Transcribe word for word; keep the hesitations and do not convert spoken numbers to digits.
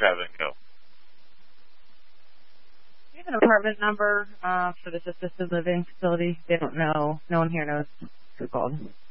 grab and go. Do you have an apartment number uh, for this assisted living facility? They don't know. No one here knows who called.